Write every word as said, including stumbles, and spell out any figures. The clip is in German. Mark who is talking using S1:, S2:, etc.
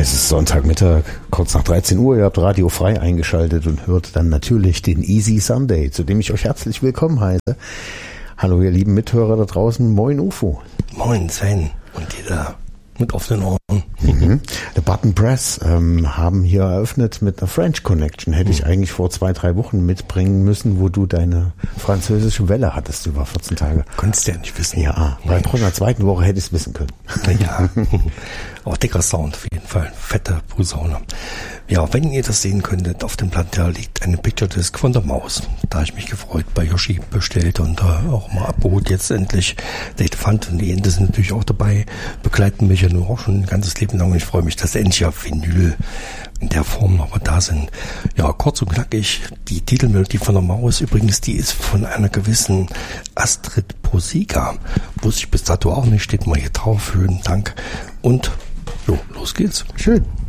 S1: Es ist Sonntagmittag, kurz nach dreizehn Uhr. Ihr habt Radio frei eingeschaltet und hört dann natürlich den Easy Sunday, zu dem ich euch herzlich willkommen heiße. Hallo ihr lieben Mithörer da draußen, moin U F O.
S2: Moin Sven und jeder mit offenen Ohren.
S1: Mhm. The Button Press ähm, haben hier eröffnet mit einer French Connection. Hätte ich eigentlich vor zwei, drei Wochen mitbringen müssen, wo du deine französische Welle hattest über vierzehn Tage.
S2: Konntest du ja nicht wissen.
S1: Ja, bei der zweiten Woche hätte ich es wissen können.
S2: Ja, auch dicker Sound auf jeden Fall. Fette Posaune. Ja, wenn ihr das sehen könntet, auf dem Blatt da liegt eine Picture Disc von der Maus. Da habe ich mich gefreut, bei Yoshi bestellt und äh, auch mal abgeholt jetzt endlich. Der Elefant und die Ente sind natürlich auch dabei, begleiten mich ja nur auch schon ein ganzes Leben lang und ich freue mich, dass endlich auf Vinyl in der Form nochmal da sind. Ja, kurz und knackig, die Titelmelodie von der Maus übrigens, die ist von einer gewissen Astrid Posiga. Wusste ich bis dato auch nicht, steht mal hier drauf, schönen Dank und jo, los geht's.
S1: Schön.